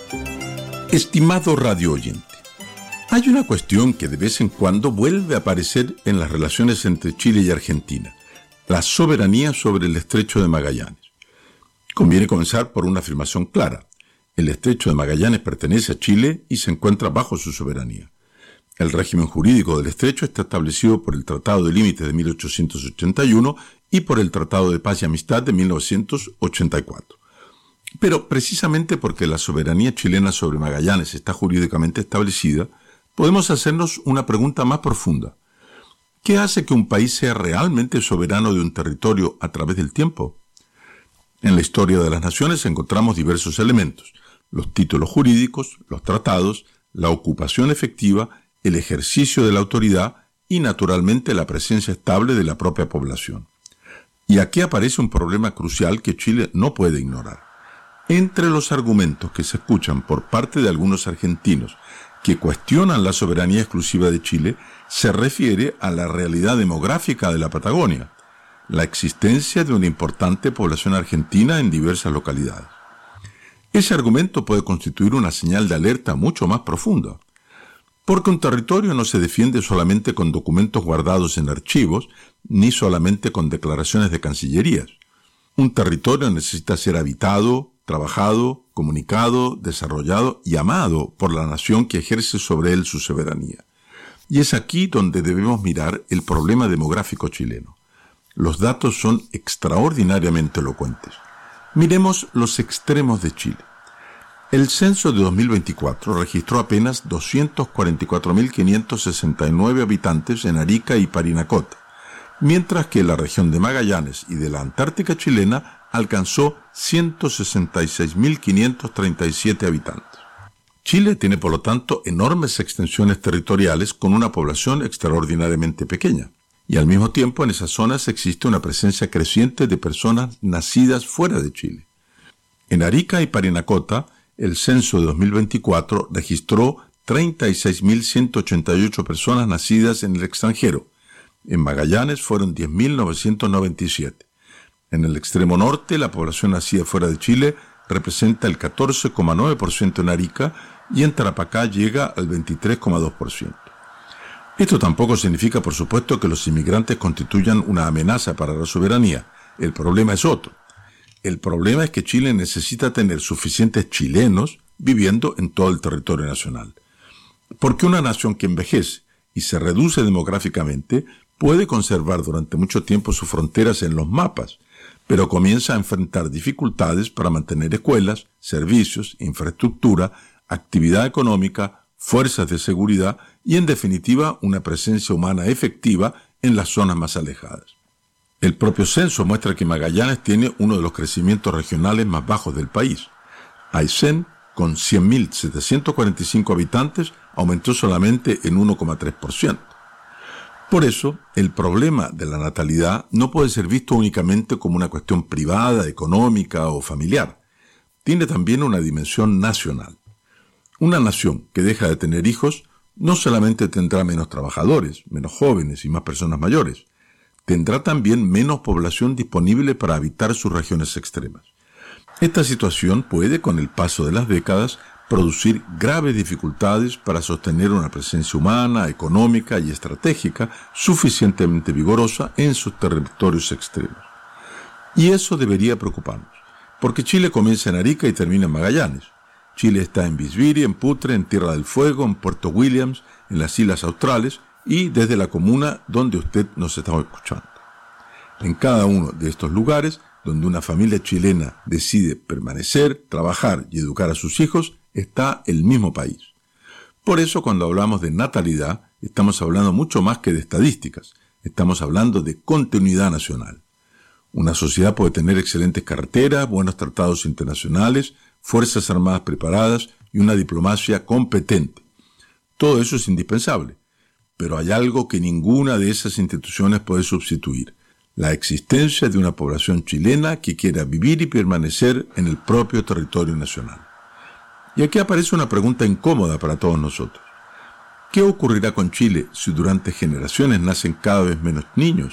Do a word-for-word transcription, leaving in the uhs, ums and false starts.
Estimado radio oyente, hay una cuestión que de vez en cuando vuelve a aparecer en las relaciones entre Chile y Argentina: la soberanía sobre el Estrecho de Magallanes. Conviene comenzar por una afirmación clara. El Estrecho de Magallanes pertenece a Chile y se encuentra bajo su soberanía. El régimen jurídico del Estrecho está establecido por el Tratado de Límites de mil ochocientos ochenta y uno y por el Tratado de Paz y Amistad de mil novecientos ochenta y cuatro. Pero precisamente porque la soberanía chilena sobre Magallanes está jurídicamente establecida, podemos hacernos una pregunta más profunda. ¿Qué hace que un país sea realmente soberano de un territorio a través del tiempo? En la historia de las naciones encontramos diversos elementos: los títulos jurídicos, los tratados, la ocupación efectiva, el ejercicio de la autoridad y, naturalmente, la presencia estable de la propia población. Y aquí aparece un problema crucial que Chile no puede ignorar. Entre los argumentos que se escuchan por parte de algunos argentinos que cuestionan la soberanía exclusiva de Chile, se refiere a la realidad demográfica de la Patagonia, la existencia de una importante población argentina en diversas localidades. Ese argumento puede constituir una señal de alerta mucho más profunda, porque un territorio no se defiende solamente con documentos guardados en archivos, ni solamente con declaraciones de cancillerías. Un territorio necesita ser habitado, trabajado, comunicado, desarrollado y amado por la nación que ejerce sobre él su soberanía. Y es aquí donde debemos mirar el problema demográfico chileno. Los datos son extraordinariamente elocuentes. Miremos los extremos de Chile. El censo de dos mil veinticuatro registró apenas doscientos cuarenta y cuatro mil quinientos sesenta y nueve habitantes en Arica y Parinacota, mientras que la región de Magallanes y de la Antártica chilena alcanzó ciento sesenta y seis mil quinientos treinta y siete habitantes. Chile tiene, por lo tanto, enormes extensiones territoriales con una población extraordinariamente pequeña. Y al mismo tiempo, en esas zonas existe una presencia creciente de personas nacidas fuera de Chile. En Arica y Parinacota, el censo de dos mil veinticuatro registró treinta y seis mil ciento ochenta y ocho personas nacidas en el extranjero. En Magallanes fueron diez mil novecientos noventa y siete. En el extremo norte, la población nacida fuera de Chile representa el catorce coma nueve por ciento en Arica y en Tarapacá llega al veintitrés coma dos por ciento. Esto tampoco significa, por supuesto, que los inmigrantes constituyan una amenaza para la soberanía. El problema es otro. El problema es que Chile necesita tener suficientes chilenos viviendo en todo el territorio nacional. Porque una nación que envejece y se reduce demográficamente puede conservar durante mucho tiempo sus fronteras en los mapas, pero comienza a enfrentar dificultades para mantener escuelas, servicios, infraestructura, actividad económica, fuerzas de seguridad y, en definitiva, una presencia humana efectiva en las zonas más alejadas. El propio censo muestra que Magallanes tiene uno de los crecimientos regionales más bajos del país. Aysén, con cien mil setecientos cuarenta y cinco habitantes, aumentó solamente en uno coma tres por ciento. Por eso, el problema de la natalidad no puede ser visto únicamente como una cuestión privada, económica o familiar. Tiene también una dimensión nacional. Una nación que deja de tener hijos no solamente tendrá menos trabajadores, menos jóvenes y más personas mayores, tendrá también menos población disponible para habitar sus regiones extremas. Esta situación puede, con el paso de las décadas, producir graves dificultades para sostener una presencia humana, económica y estratégica suficientemente vigorosa en sus territorios extremos. Y eso debería preocuparnos, porque Chile comienza en Arica y termina en Magallanes. Chile está en Bisbiri, en Putre, en Tierra del Fuego, en Puerto Williams, en las Islas Australes y desde la comuna donde usted nos está escuchando. En cada uno de estos lugares, donde una familia chilena decide permanecer, trabajar y educar a sus hijos, está el mismo país. Por eso, cuando hablamos de natalidad, estamos hablando mucho más que de estadísticas. Estamos hablando de continuidad nacional. Una sociedad puede tener excelentes carreteras, buenos tratados internacionales, fuerzas armadas preparadas y una diplomacia competente. Todo eso es indispensable, pero hay algo que ninguna de esas instituciones puede sustituir: la existencia de una población chilena que quiera vivir y permanecer en el propio territorio nacional. Y aquí aparece una pregunta incómoda para todos nosotros. ¿Qué ocurrirá con Chile si durante generaciones nacen cada vez menos niños?